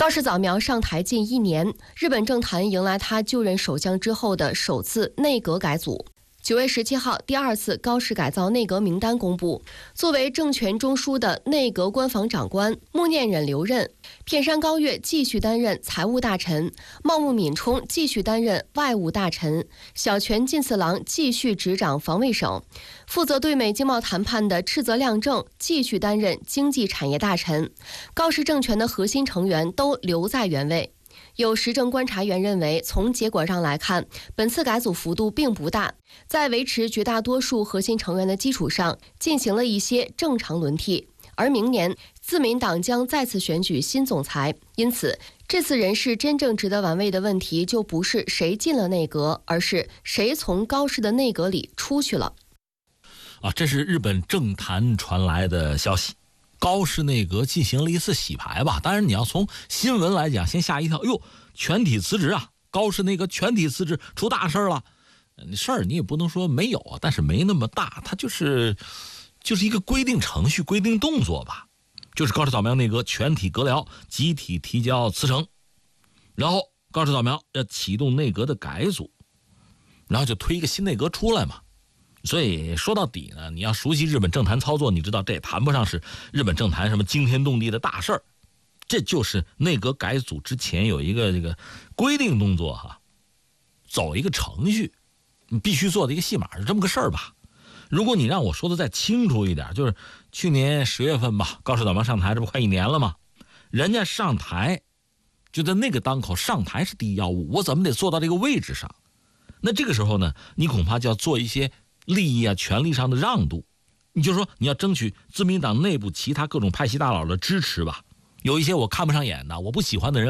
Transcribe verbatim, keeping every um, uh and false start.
高市早苗上台近一年，日本政坛迎来他就任首相之后的首次内阁改组。九月十七号，第二次高市改造内阁名单公布，作为政权中枢的内阁官房长官穆念忍留任，片山高月继续担任财务大臣，茂木敏充继续担任外务大臣，小泉进次郎继续执掌防卫省，负责对美经贸谈判的赤泽亮正继续担任经济产业大臣。高市政权的核心成员都留在原位。有时政观察员认为，从结果上来看，本次改组幅度并不大，在维持绝大多数核心成员的基础上，进行了一些正常轮替。而明年自民党将再次选举新总裁，因此这次人事真正值得玩味的问题就不是谁进了内阁，而是谁从高市的内阁里出去了。 啊，这是日本政坛传来的消息。高市内阁进行了一次洗牌吧，当然你要从新闻来讲，先吓一跳，哟，全体辞职啊！高市内阁全体辞职，出大事了。事儿你也不能说没有啊，但是没那么大，它就是就是一个规定程序、规定动作吧。就是高市早苗内阁全体阁僚集体提交辞呈，然后高市早苗要启动内阁的改组，然后就推一个新内阁出来嘛。所以说到底呢，你要熟悉日本政坛操作，你知道这也谈不上是日本政坛什么惊天动地的大事儿，这就是内阁改组之前有一个这个规定动作哈，走一个程序，你必须做的一个戏码，是这么个事儿吧。如果你让我说的再清楚一点，就是去年十月份吧，高市早苗上台，这不快一年了吗？人家上台就在那个当口上台是第一要务，我怎么得做到这个位置上？那这个时候呢，你恐怕就要做一些利益啊、权力上的让渡，你就说你要争取自民党内部其他各种派系大佬的支持吧。有一些我看不上眼的、我不喜欢的人，